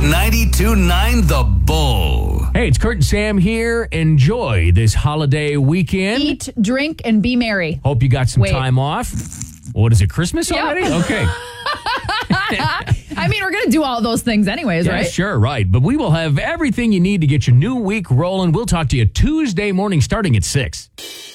92.9 The Bull. Hey, it's Kurt and Sam here. Enjoy this holiday weekend. Eat, drink, and be merry. Hope you got some time off. What is it, Christmas already? Okay. I mean, we're going to do all those things anyways, right? Sure, right. But we will have everything you need to get your new week rolling. We'll talk to you Tuesday morning starting at 6.